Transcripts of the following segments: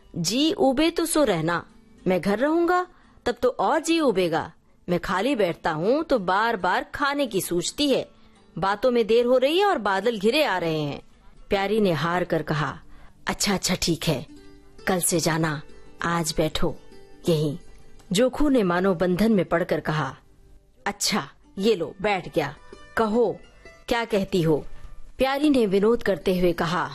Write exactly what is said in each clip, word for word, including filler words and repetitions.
जी ube तो सो रहना, मैं घर रहूंगा तब तो और जी उबेगा। मैं खाली बैठता हूँ तो बार बार खाने की सूझती है। बातों में देर हो रही है और बादल घिरे आ रहे हैं। प्यारी ने हार कर कहा, अच्छा अच्छा ठीक है, कल से जाना, आज बैठो यहीं। जोखू ने मानो बंधन में पड़कर कहा, अच्छा ये लो बैठ गया, कहो क्या कहती हो। प्यारी ने विनोद करते हुए कहा,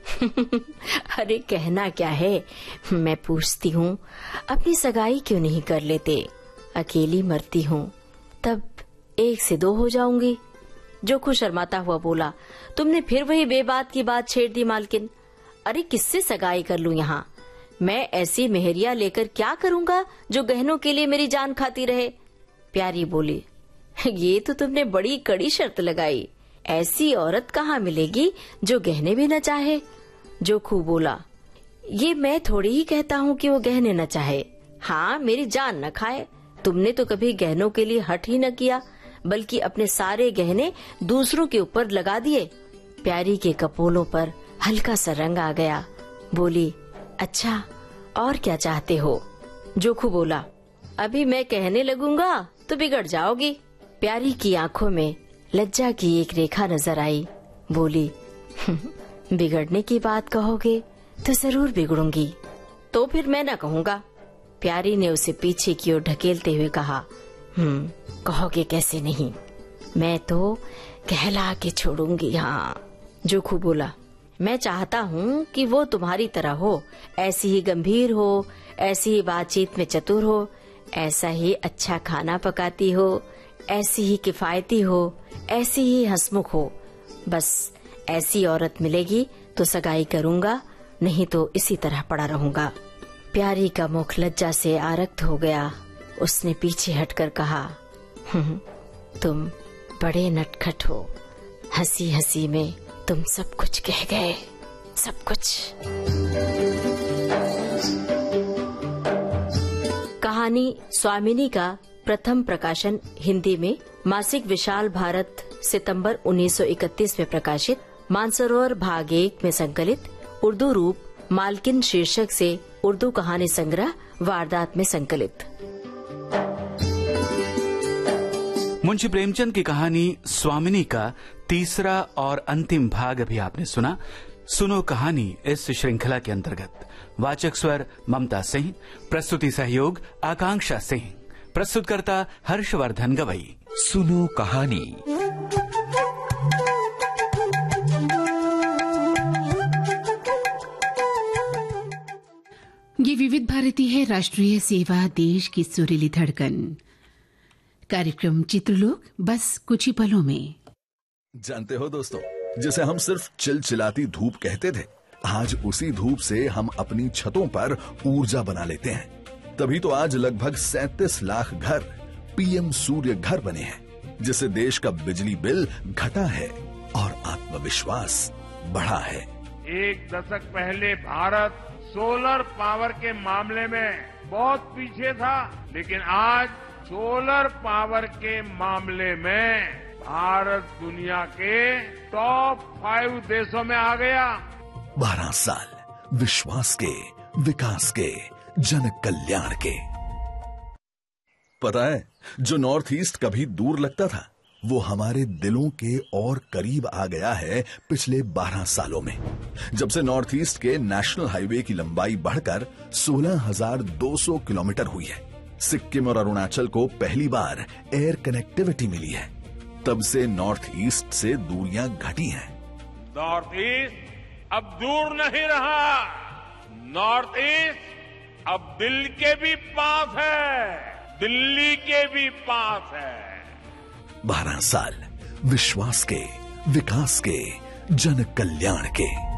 अरे कहना क्या है, मैं पूछती हूँ अपनी सगाई क्यों नहीं कर लेते, अकेली मरती हूँ, तब एक से दो हो जाऊंगी। जोखू शर्माता हुआ बोला, तुमने फिर वही बेबात की बात छेड़ दी मालकिन। अरे किससे सगाई कर लूं यहाँ, मैं ऐसी मेहरिया लेकर क्या करूँगा जो गहनों के लिए मेरी जान खाती रहे। प्यारी बोली, ये तो तुमने बड़ी कड़ी शर्त लगाई, ऐसी औरत कहाँ मिलेगी जो गहने भी न चाहे। जोखू बोला, ये मैं थोड़ी ही कहता हूँ कि वो गहने न चाहे, हाँ मेरी जान न खाए। तुमने तो कभी गहनों के लिए हट ही न किया, बल्कि अपने सारे गहने दूसरों के ऊपर लगा दिए। प्यारी के कपोलों पर हल्का सा रंग आ गया। बोली, अच्छा और क्या चाहते हो। जोखू बोला, अभी मैं कहने लगूंगा तो बिगड़ जाओगी। प्यारी की आंखों में लज्जा की एक रेखा नजर आई। बोली, बिगड़ने की बात कहोगे तो जरूर बिगड़ूंगी, तो फिर मैं न कहूँगा। प्यारी ने उसे पीछे की ओर ढकेलते हुए कहा, हम्म कहोगे कैसे नहीं, मैं तो कहला के छोड़ूंगी। हाँ। जोखू बोला, मैं चाहता हूँ कि वो तुम्हारी तरह हो, ऐसी ही गंभीर हो, ऐसी ही बातचीत में चतुर हो, ऐसा ही अच्छा खाना पकाती हो, ऐसी ही किफायती हो, ऐसी ही हंसमुख हो। बस ऐसी औरत मिलेगी तो सगाई करूँगा, नहीं तो इसी तरह पड़ा रहूँगा। प्यारी का मुख लज्जा से आरक्त हो गया। उसने पीछे हटकर कहा, तुम बड़े नटखट हो, हंसी हंसी में तुम सब कुछ कह गए, सब कुछ। कहानी स्वामिनी का प्रथम प्रकाशन हिंदी में मासिक विशाल भारत सितंबर उन्नीस सौ इकतीस में प्रकाशित, मानसरोवर भाग एक में संकलित, उर्दू रूप मालकिन शीर्षक से उर्दू कहानी संग्रह वारदात में संकलित। मुंशी प्रेमचंद की कहानी स्वामिनी का तीसरा और अंतिम भाग अभी आपने सुना। सुनो कहानी इस श्रृंखला के अंतर्गत वाचक स्वर ममता सिंह, प्रस्तुति सहयोग आकांक्षा सिंह, प्रस्तुतकर्ता हर्षवर्धन गवई। सुनो कहानी। ये विविध भारती है, राष्ट्रीय सेवा, देश की सुरीली धड़कन। कार्यक्रम चित्रलोक बस कुछ ही पलों में। जानते हो दोस्तों, जिसे हम सिर्फ चिलचिलाती धूप कहते थे, आज उसी धूप से हम अपनी छतों पर ऊर्जा बना लेते हैं। तभी तो आज लगभग सैंतीस लाख घर पीएम सूर्य घर बने हैं, जिससे देश का बिजली बिल घटा है और आत्मविश्वास बढ़ा है। एक दशक पहले भारत सोलर पावर के मामले में बहुत पीछे था, लेकिन आज सोलर पावर के मामले में भारत दुनिया के टॉप फाइव देशों में आ गया। बारह साल विश्वास के, विकास के, जन कल्याण के। पता है, जो नॉर्थ ईस्ट कभी दूर लगता था, वो हमारे दिलों के और करीब आ गया है पिछले बारह सालों में, जब से नॉर्थ ईस्ट के नेशनल हाईवे की लंबाई बढ़कर सोलह हज़ार दो सौ किलोमीटर हुई है। सिक्किम और अरुणाचल को पहली बार एयर कनेक्टिविटी मिली है, तब से नॉर्थ ईस्ट से दूरियां घटी हैं। नॉर्थ ईस्ट अब दूर नहीं रहा, नॉर्थ ईस्ट अब दिल के भी पास है, दिल्ली के भी पास है। बारह साल विश्वास के, विकास के, जन कल्याण के।